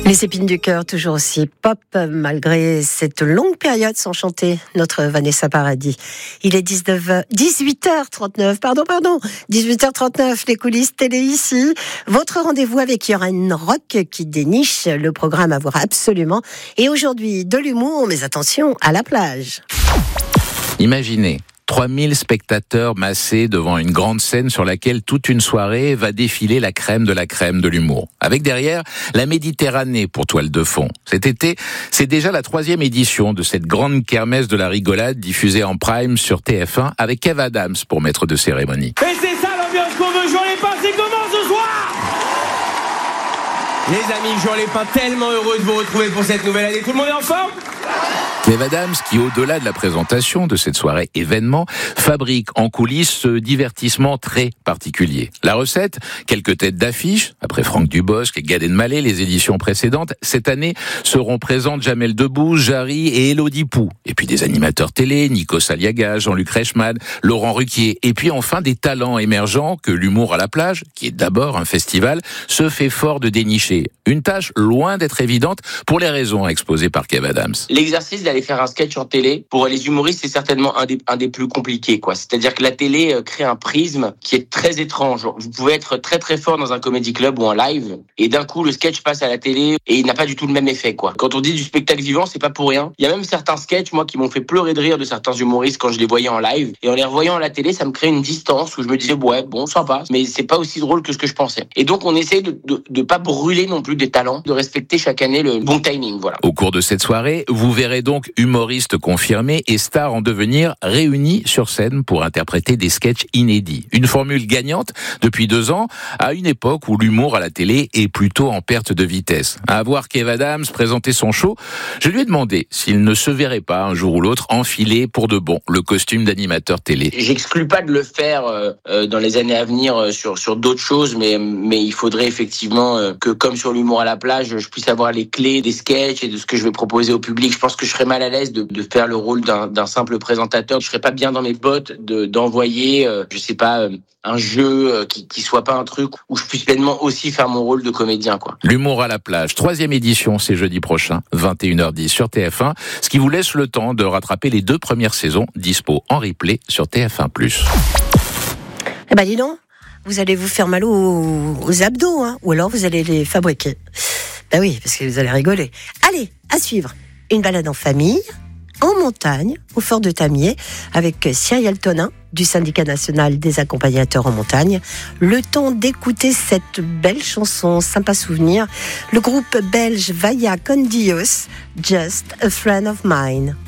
Les épines du cœur, toujours aussi pop, malgré cette longue période sans chanter notre Vanessa Paradis. Il est 18h39, pardon, 18h39, les coulisses télé ici. Votre rendez-vous avec Yoren Rock qui déniche le programme à voir absolument. Et aujourd'hui, de l'humour, mais attention, à la plage. Imaginez 3000 spectateurs massés devant une grande scène sur laquelle toute une soirée va défiler la crème de l'humour. Avec derrière la Méditerranée pour toile de fond. Cet été, c'est déjà la 3e édition de cette grande kermesse de la rigolade diffusée en prime sur TF1 avec Kev Adams pour maître de cérémonie. Et c'est ça l'ambiance qu'on veut, Jean Lépin, c'est comment ce soir ? Les amis, Jean Lépin, tellement heureux de vous retrouver pour cette nouvelle année. Tout le monde est en forme ? Kev Adams, qui au-delà de la présentation de cette soirée événement, fabrique en coulisses ce divertissement très particulier. La recette, quelques têtes d'affiche, après Franck Dubosc et Gad Elmaleh, les éditions précédentes, cette année seront présentes Jamel Debbouze, Jarry et Élodie Pou. Et puis des animateurs télé, Nikos Aliaga, Jean-Luc Reichmann, Laurent Ruquier. Et puis enfin des talents émergents que l'Humour à la plage, qui est d'abord un festival, se fait fort de dénicher. Une tâche loin d'être évidente pour les raisons exposées par Kev Adams. L'exercice d'aller faire un sketch en télé, pour les humoristes, c'est certainement un des plus compliqués, quoi. C'est-à-dire que la télé crée un prisme qui est très étrange. Vous pouvez être très très fort dans un comedy club ou en live, et d'un coup, le sketch passe à la télé et il n'a pas du tout le même effet, quoi. Quand on dit du spectacle vivant, c'est pas pour rien. Il y a même certains sketchs, moi, qui m'ont fait pleurer de rire de certains humoristes quand je les voyais en live, et en les revoyant à la télé, ça me crée une distance où je me disais, ouais, bon, ça va, mais c'est pas aussi drôle que ce que je pensais. Et donc, on essaie de pas brûler non plus des talents, de respecter chaque année le bon timing, voilà. Au cours de cette soirée, vous verrez donc humoristes confirmés et stars en devenir réunis sur scène pour interpréter des sketchs inédits. Une formule gagnante depuis 2 ans, à une époque où l'humour à la télé est plutôt en perte de vitesse. À voir Kev Adams présenter son show, je lui ai demandé s'il ne se verrait pas un jour ou l'autre enfiler pour de bon le costume d'animateur télé. J'exclus pas de le faire dans les années à venir sur d'autres choses, mais il faudrait effectivement que, comme sur l'humour à la plage, je puisse avoir les clés des sketchs et de ce que je vais proposer au public. Je pense que je serais mal à l'aise de faire le rôle d'un simple présentateur. Je serais pas bien dans mes bottes d'envoyer, un jeu qui soit pas un truc où je puisse pleinement aussi faire mon rôle de comédien, quoi. L'humour à la plage, 3e édition, c'est jeudi prochain, 21h10 sur TF1, ce qui vous laisse le temps de rattraper les 2 premières saisons, dispo en replay sur TF1+. Eh ben dis donc, vous allez vous faire mal aux abdos, hein, ou alors vous allez les fabriquer. Ben oui, parce que vous allez rigoler. Allez, à suivre, une balade en famille, en montagne, au fort de Tamier, avec Cyril Tonin, du syndicat national des accompagnateurs en montagne. Le temps d'écouter cette belle chanson, sympa souvenir, le groupe belge Vaya con Dios, Just a Friend of Mine.